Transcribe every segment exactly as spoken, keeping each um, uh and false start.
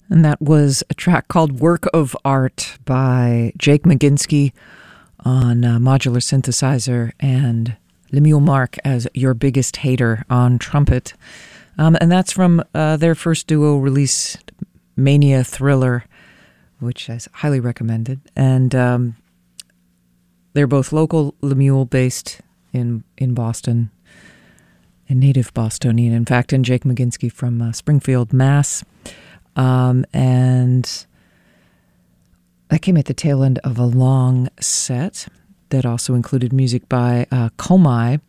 And that was a track called Work of Art by Jake McGinsky on uh, modular synthesizer and Lemuel Mark as Your Biggest Hater on trumpet. Um, and that's from uh, their first duo release, Mania Thriller, which is highly recommended. And um, they're both local Lemuel based in, in Boston, a native Bostonian, in fact, and Jake McGinsky from uh, Springfield, Mass. Um, and that came at the tail end of a long set that also included music by uh, Komai.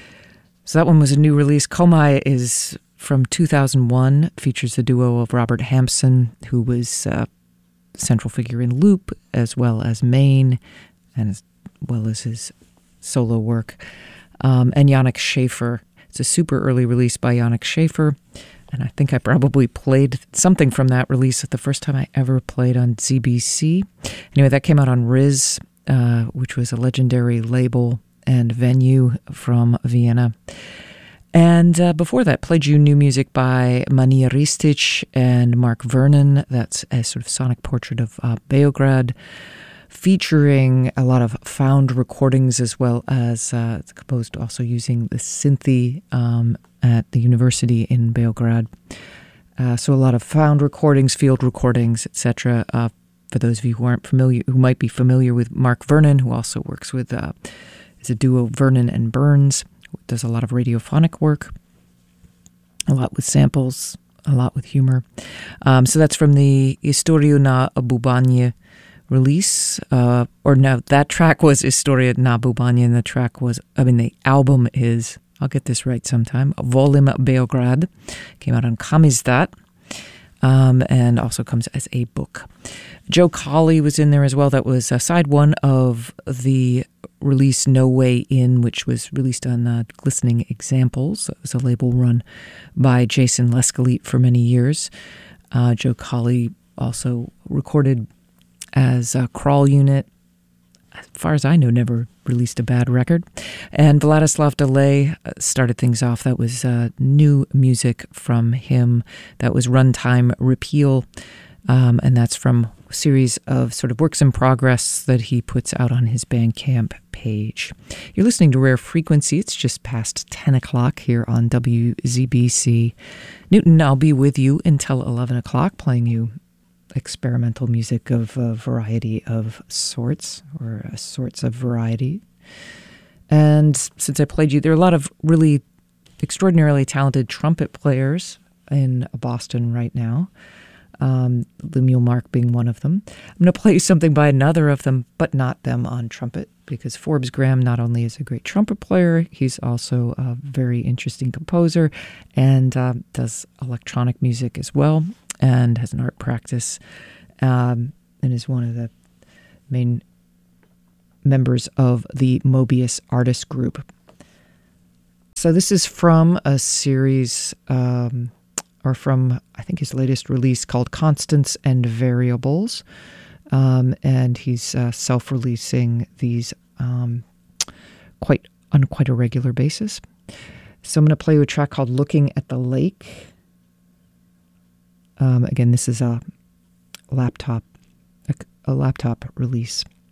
So that one was a new release. Komai is from two thousand one, features the duo of Robert Hampson, who was a central figure in Loop, as well as Maine, and as well as his solo work, um, and Yannick Schaefer. It's a super early release by Yannick Schaefer. And I think I probably played something from that release the first time I ever played on Z B C. Anyway, that came out on Riz, uh, which was a legendary label and venue from Vienna. And uh, before that, played you new music by Mani Ristic and Mark Vernon. That's a sort of sonic portrait of uh, Beograd, featuring a lot of found recordings as well as uh, it's composed also using the synthy um, at the university in Beograd. Uh, so a lot of found recordings, field recordings, et cetera. Uh, for those of you who aren't familiar, who might be familiar with Mark Vernon, who also works with, uh, is a duo Vernon and Burns, does a lot of radiophonic work, a lot with samples, a lot with humor. Um, so that's from the Historia na Bubanje release, uh, or no, that track was Historia na Bubanje, and the track was, I mean, the album is, I'll get this right sometime, Volim Beograd, came out on Kamizdat, um, and also comes as a book. Joe Colley was in there as well. That was uh, side one of the release No Way In, which was released on uh, Glistening Examples. It was a label run by Jason Lescalit for many years. Uh, Joe Colley also recorded as a Crawl Unit. As far as I know, never released a bad record. And Vladislav Delay started things off. That was uh, new music from him. That was Runtime Repeal. Um, and that's from a series of sort of works in progress that he puts out on his Bandcamp page. You're listening to Rare Frequency. It's just past ten o'clock here on W Z B C. Newton, I'll be with you until eleven o'clock, playing you experimental music of a variety of sorts, or uh, sorts of variety. And since I played you, there are a lot of really extraordinarily talented trumpet players in Boston right now, um, Lemuel Mark being one of them. I'm going to play you something by another of them, but not them on trumpet, because Forbes Graham not only is a great trumpet player, he's also a very interesting composer and uh, does electronic music as well, and has an art practice, um, and is one of the main members of the Mobius Artist Group. So this is from a series, um, or from, I think, his latest release called Constants and Variables, um, and he's uh, self-releasing these um, quite on quite a regular basis. So I'm going to play you a track called Looking at the Lake. Um, again, this is a laptop, a, a laptop release.